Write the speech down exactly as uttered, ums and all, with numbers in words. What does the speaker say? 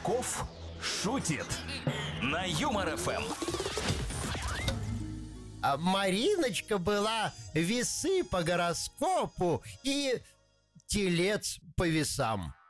Кошков шутит на Юмор ФМ. А Мариночка была весы по гороскопу и телец по весам.